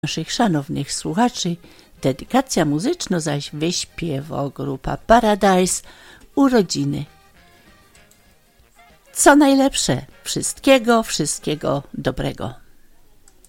naszych szanownych słuchaczy. Dedykacja muzyczna zaś wyśpiewa grupa Paradise, urodziny. Co najlepsze, wszystkiego dobrego.